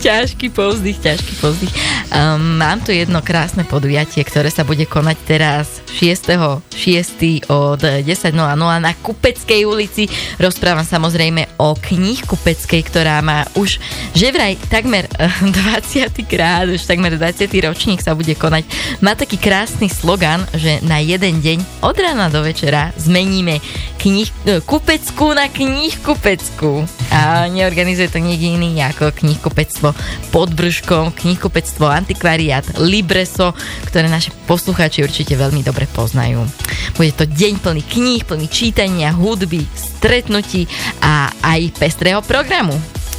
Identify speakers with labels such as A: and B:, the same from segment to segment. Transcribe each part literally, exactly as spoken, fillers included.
A: ťažký povzdych, ťažký povzdych. Um, mám tu jedno krásne podujatie, ktoré sa bude konať teraz šiesteho šiesteho od desať nula nula na Kupeckej ulici. Rozprávam samozrejme o knih Kupeckej, ktorá má už že vraj takmer dvadsiaty krát, už takmer dvadsiaty ročník sa bude konať. Má taký krásny slogan, že na jeden deň od rána do večera zmeníme knih, Kupeckú na knihkupecku. A neorganizuje to niekde iný ako knihkupectvo Podbržkom, knihkupectvo Antikvariát Libreso, ktoré naši poslucháči určite veľmi dobre poznajú. Bude to deň plný kníh, plný čítania, hudby, stretnutí a aj pestrého programu.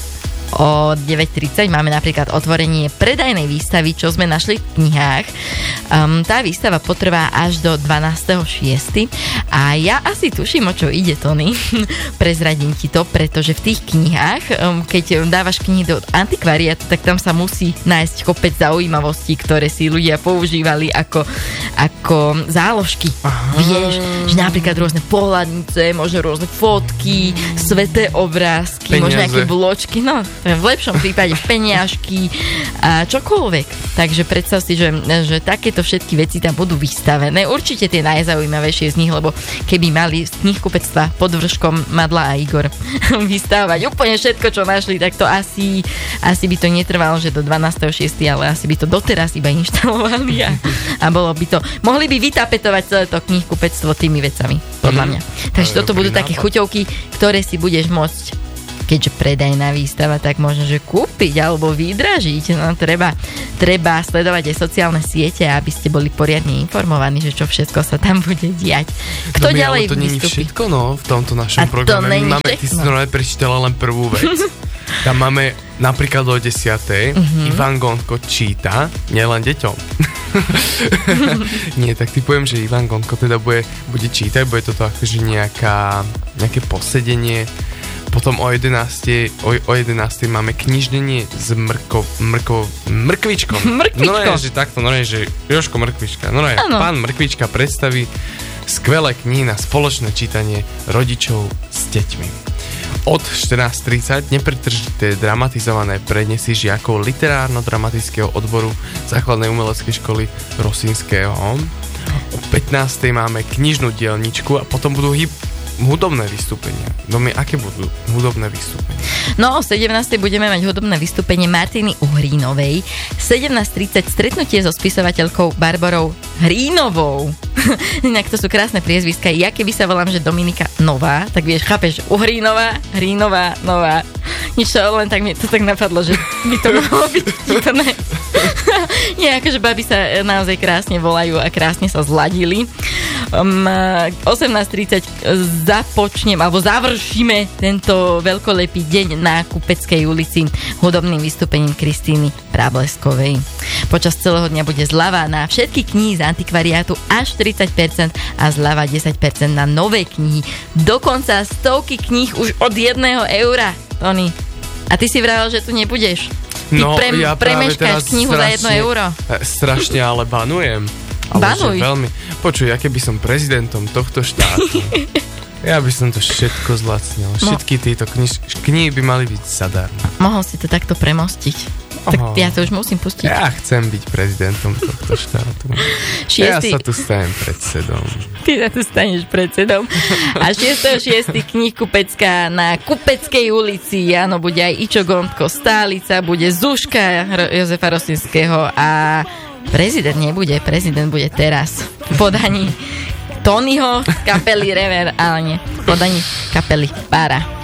A: O deväť tridsať máme napríklad otvorenie predajnej výstavy, čo sme našli v knihách. Um, tá výstava potrvá až do dvanásteho šiesteho a ja asi tuším, o čo ide, Tony. Prezradím ti to, pretože v tých knihách, um, keď dávaš knihy do antikvariátu, tak tam sa musí nájsť kopec zaujímavostí, ktoré si ľudia používali ako, ako záložky. Aha. Vieš, že napríklad rôzne pohľadnice, možno rôzne fotky, sveté obrázky, možno nejaké bločky, no v lepšom prípade peniažky a čokoľvek. Takže predstav si, že, že takéto všetky veci tam budú vystavené. Určite tie najzaujímavejšie z nich, lebo keby mali z knihkupectva pod vrškom Madla a Igor vystávať úplne všetko, čo našli, tak to asi, asi by to netrvalo, že do dvanásteho šiesteho, ale asi by to doteraz iba inštalovali a, a bolo by to... Mohli by vytapetovať celé to knihkupectvo tými vecami, podľa mňa. Takže toto budú také chuťovky, ktoré si budeš môcť, keďže predajná výstava, tak možno, že kúpiť alebo vydražiť. No, treba, treba sledovať aj sociálne siete, aby ste boli poriadne informovaní, že čo všetko sa tam bude diať. Kto
B: no,
A: ďalej
B: to nie je všetko, no, v tomto našom
A: A
B: programe.
A: My
B: máme, ty si no prečítala len prvú vec. Tam máme napríklad do desiatej uh-huh. Ivan Gonko číta, nielen deťom. Nie, tak ty poviem, že Ivan Gonko teda bude, bude čítať, bude toto akože nejaká, nejaké posedenie. Potom o jedenástej, o, o jedenástej máme knižnenie s mrkov, mrkov, mrkvičkom.
A: Mrkvičko.
B: No je, že takto, no je, že Jožko Mrkvička. No je, pán Mrkvička predstaví skvelé knihy na spoločné čítanie rodičov s deťmi. Od štrnásť tridsať nepretržité dramatizované prednesy žiakov literárno-dramatického odboru základnej umeleckej školy Rosínskeho. O pätnástej máme knižnú dielničku a potom budú hyb hudobné vystúpenia. Domy, aké budú hudobné vystúpenia?
A: No, o sedemnástej budeme mať hudobné vystúpenie Martiny Uhrínovej. sedemnásť tridsať stretnutie so spisovateľkou Barborou Hrínovou. Inak to sú krásne priezviská. Ja keby sa volám, že Dominika Nová, tak vieš, chápeš, Uhrínová, Hrínová, Nová. Nič to, len tak mi to tak napadlo, že by to mohlo byť vtipné. Nie, akože baby sa naozaj krásne volajú a krásne sa zladili. Um, osemnásť tridsať započnem, alebo završíme tento veľkolepý deň na Kupeckej ulici hudobným vystúpením Kristíny Prableskovej. Počas celého dňa bude zľava na všetky knihy z antikvariátu až štyridsať percent a zľava desať percent na nové knihy. Dokonca stovky kníh už od jedného eura. Tony, a ty si vravel, že tu nebudeš. Ty
B: no,
A: pre,
B: ja
A: premeškáš knihu
B: strašne,
A: za jedno euro.
B: Strašne, ale banujem. Ale
A: Banuj.
B: Veľmi, počuj, ja keby som prezidentom tohto štátu, ja by som to všetko zlacnil. Všetky tieto kniž, knihy by mali byť zadarmo.
A: Mohol si to takto premostiť. Tak oh. Ja to už musím pustiť.
B: Ja chcem byť prezidentom tohto štátu.
A: Šiestý...
B: Ja sa tu stanem predsedom.
A: Ty sa tu staneš predsedom. A šiesteho šiesteho knihkupecká na Kupeckej ulici. Áno, bude aj Ičo Gontko Stálica, bude Zuška Jozefa Rosinského a prezident nebude, prezident bude teraz v podaní Tonyho z kapely Rever, ale nie, v podaní kapely Para.